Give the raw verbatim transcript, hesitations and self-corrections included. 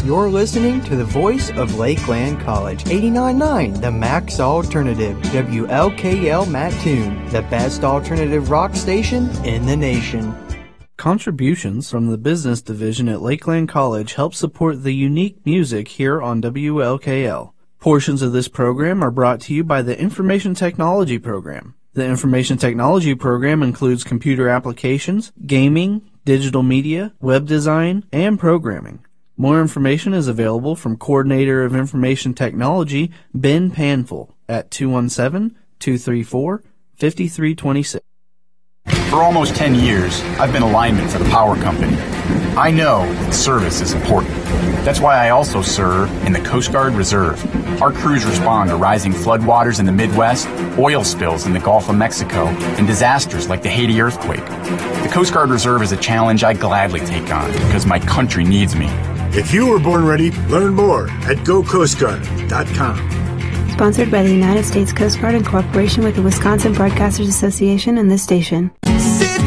You're listening to the voice of Lakeland College, eighty-nine point nine, the Max Alternative, W L K L Mattoon, the best alternative rock station in the nation. Contributions from the business division at Lakeland College help support the unique music here on W L K L. Portions of this program are brought to you by the Information Technology Program. The Information Technology Program includes computer applications, gaming, digital media, web design, and programming. More information is available from Coordinator of Information Technology, Ben Panful, at two one seven, two three four, five three two six. For almost ten years, I've been a lineman for the power company. I know that service is important. That's why I also serve in the Coast Guard Reserve. Our crews respond to rising floodwaters in the Midwest, oil spills in the Gulf of Mexico, and disasters like the Haiti earthquake. The Coast Guard Reserve is a challenge I gladly take on because my country needs me. If you were born ready, learn more at go coast guard dot com. Sponsored by the United States Coast Guard in cooperation with the Wisconsin Broadcasters Association and this station.